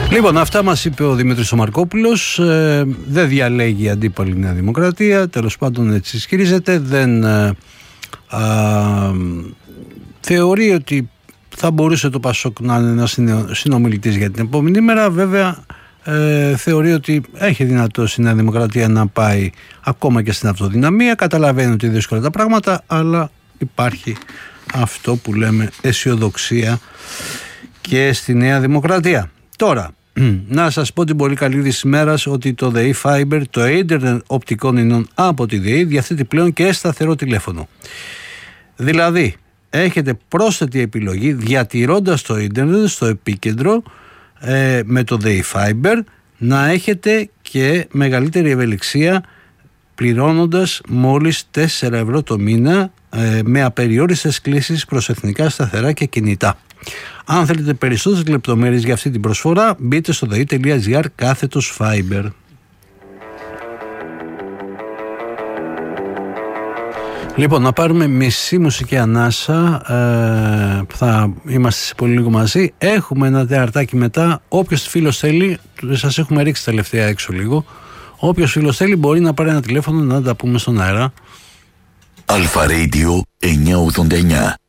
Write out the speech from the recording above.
Λοιπόν, αυτά μας είπε ο Δημήτρης ο Μαρκόπουλος. Δεν διαλέγει αντίπαλη Νέα Δημοκρατία, τέλος πάντων έτσι ισχυρίζεται. Δεν θεωρεί ότι θα μπορούσε το ΠΑΣΟΚ να είναι ένας συνομιλητής για την επόμενη μέρα. Βέβαια θεωρεί ότι έχει δυνατότητα η Νέα Δημοκρατία να πάει ακόμα και στην αυτοδυναμία. Καταλαβαίνει ότι είναι δύσκολα τα πράγματα, αλλά υπάρχει αυτό που λέμε αισιοδοξία και στη Νέα Δημοκρατία. Τώρα, να σας πω την πολύ καλή είδηση ημέρας ότι το ΔΕΗ Fiber, το ίντερνετ οπτικών ινών από τη ΔΕΗ, διαθέτει πλέον και σταθερό τηλέφωνο. Δηλαδή, έχετε πρόσθετη επιλογή διατηρώντας το ίντερνετ στο επίκεντρο με το ΔΕΗ Fiber, να έχετε και μεγαλύτερη ευελιξία πληρώνοντας μόλις 4 ευρώ το μήνα με απεριόριστες κλήσεις προς εθνικά σταθερά και κινητά. Αν θέλετε περισσότερες λεπτομέρειες για αυτή την προσφορά, μπείτε στο dei.gr/Fiber. Λοιπόν, να πάρουμε μισή μουσική ανάσα, θα είμαστε σε πολύ λίγο μαζί. Έχουμε ένα τεταρτάκι μετά. Όποιος φίλος θέλει, σας έχουμε ρίξει τελευταία έξω λίγο. Όποιος φίλος θέλει μπορεί να πάρει ένα τηλέφωνο να τα πούμε στον αέρα. Αλφα Radio 989.